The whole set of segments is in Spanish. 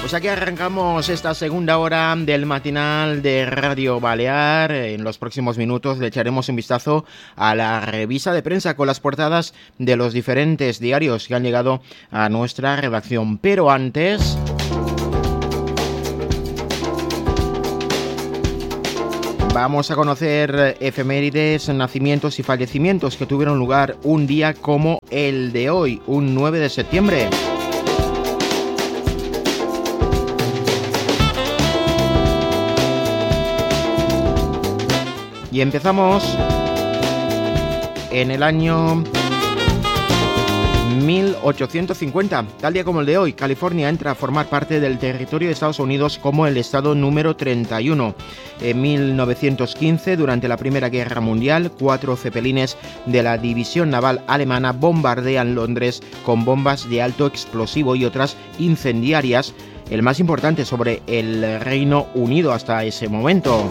Pues aquí arrancamos esta segunda hora del matinal de Radio Balear. En los próximos minutos le echaremos un vistazo a la revista de prensa con las portadas de los diferentes diarios que han llegado a nuestra redacción. Pero antes, vamos a conocer efemérides, nacimientos y fallecimientos que tuvieron lugar un día como el de hoy, un 9 de septiembre. Y empezamos en el año 1850. Tal día como el de hoy, California entra a formar parte del territorio de Estados Unidos como el estado número 31. En 1915, durante la Primera Guerra Mundial, 4 cepelines de la División Naval Alemana bombardean Londres con bombas de alto explosivo y otras incendiarias, el más importante sobre el Reino Unido hasta ese momento.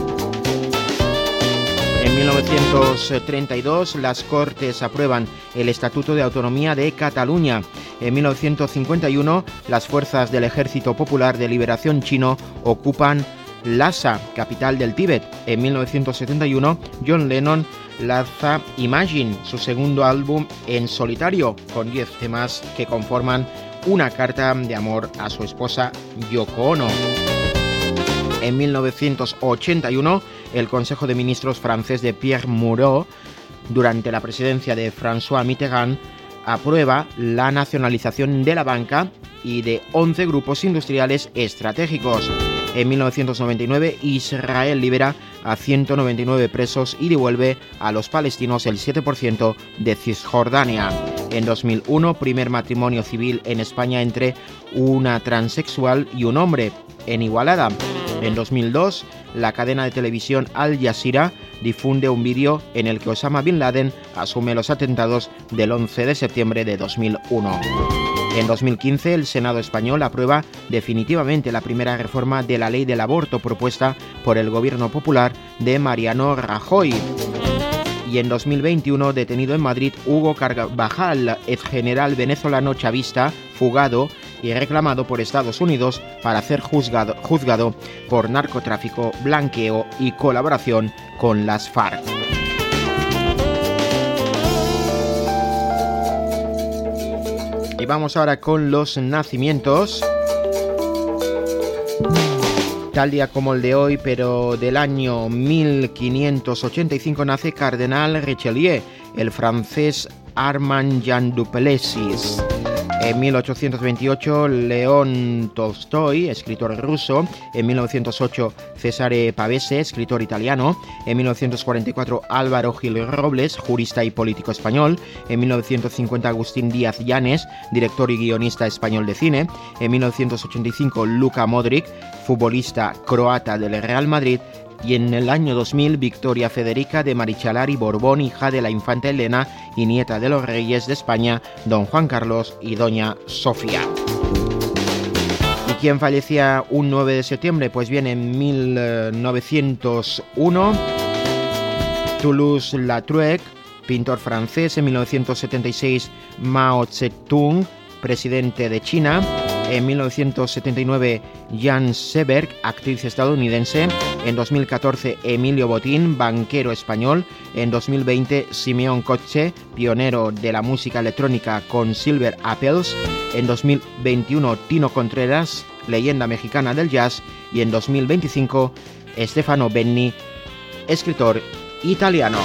En 1932, las Cortes aprueban el Estatuto de Autonomía de Cataluña. En 1951, las fuerzas del Ejército Popular de Liberación Chino ocupan Lhasa, capital del Tíbet. En 1971, John Lennon lanza Imagine, su segundo álbum en solitario, con 10 temas que conforman una carta de amor a su esposa Yoko Ono. En 1981, el Consejo de Ministros francés de Pierre Mauroy, durante la presidencia de François Mitterrand, aprueba la nacionalización de la banca y de 11 grupos industriales estratégicos. En 1999, Israel libera a 199 presos y devuelve a los palestinos el 7% de Cisjordania. En 2001, primer matrimonio civil en España entre una transexual y un hombre, en Igualada. En 2002, la cadena de televisión Al Jazeera difunde un vídeo en el que Osama Bin Laden asume los atentados del 11 de septiembre de 2001. En 2015, el Senado español aprueba definitivamente la primera reforma de la ley del aborto propuesta por el gobierno popular de Mariano Rajoy. Y en 2021, detenido en Madrid, Hugo Carvajal, exgeneral venezolano chavista, fugado y reclamado por Estados Unidos para ser juzgado por narcotráfico, blanqueo y colaboración con las FARC. Y vamos ahora con los nacimientos. Tal día como el de hoy, pero del año 1585, nace Cardenal Richelieu, el francés Armand Jean Duplessis. En 1828, León Tolstoy, escritor ruso. En 1908, Cesare Pavese, escritor italiano. En 1944, Álvaro Gil Robles, jurista y político español. En 1950, Agustín Díaz Llanes, director y guionista español de cine. En 1985, Luka Modric, futbolista croata del Real Madrid. Y en el año 2000, Victoria Federica de Marichalar y Borbón, hija de la infanta Elena y nieta de los reyes de España, don Juan Carlos y doña Sofía. ¿Y quién fallecía un 9 de septiembre? Pues bien, en 1901, Toulouse-Lautrec, pintor francés. En 1976, Mao Zedong, presidente de China. En 1979, Jan Seberg, actriz estadounidense. En 2014, Emilio Botín, banquero español. En 2020, Simeón Coche, pionero de la música electrónica con Silver Apples. En 2021, Tino Contreras, leyenda mexicana del jazz. Y en 2025, Stefano Benni, escritor italiano.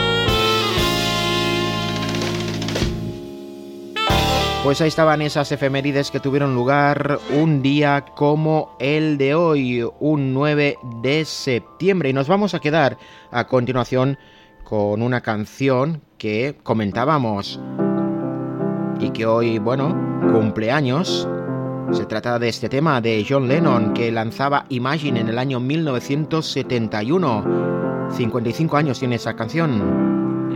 Pues ahí estaban esas efemérides que tuvieron lugar un día como el de hoy, un 9 de septiembre. Y nos vamos a quedar a continuación con una canción que comentábamos y que hoy, cumple años. Se trata de este tema de John Lennon, que lanzaba Imagine en el año 1971. 55 años tiene esa canción.